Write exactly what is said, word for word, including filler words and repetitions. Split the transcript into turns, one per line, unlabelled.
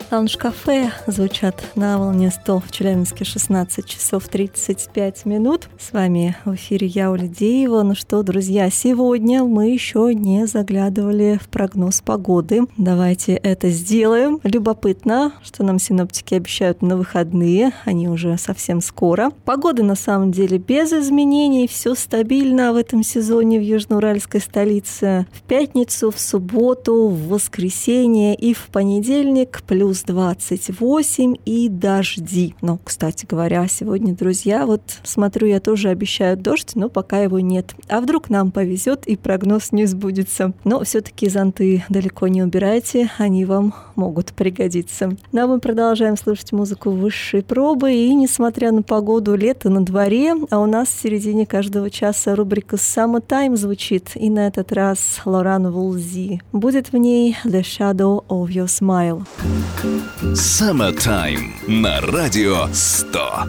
Лаунж-кафе звучат на волне сто в Челябинске, шестнадцать часов тридцать пять минут. С вами в эфире я, Оля Деева. Ну что, друзья, сегодня мы еще не заглядывали в прогноз погоды. Давайте это сделаем. Любопытно, что нам синоптики обещают на выходные. Они уже совсем скоро. Погода на самом деле без изменений. Все стабильно в этом сезоне в южноуральской столице. В пятницу, в субботу, в воскресенье и в понедельник плюс двадцать восемь и дожди. Ну, кстати говоря, сегодня, друзья, вот смотрю, я тоже обещаю дождь, но пока его нет. А вдруг нам повезет и прогноз не сбудется. Но все-таки зонты далеко не убирайте, они вам могут пригодиться. Ну, а мы продолжаем слушать музыку высшей пробы, и несмотря на погоду, лето на дворе, а у нас в середине каждого часа рубрика «Summertime» звучит, и на этот раз Лоран Вулзи. Будет в ней «The Shadow of Your Smile».
Summertime на радио сто.